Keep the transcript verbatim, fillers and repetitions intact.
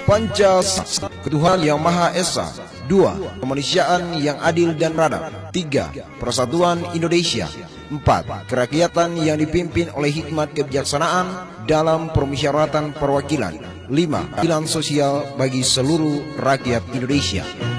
Pancasila, ketuhanan yang Maha Esa. Dua, kemanusiaan yang adil dan beradab. Tiga, persatuan Indonesia. Empat, kerakyatan yang dipimpin oleh hikmat kebijaksanaan dalam permusyawaratan perwakilan. Lima, keadilan sosial bagi seluruh rakyat Indonesia.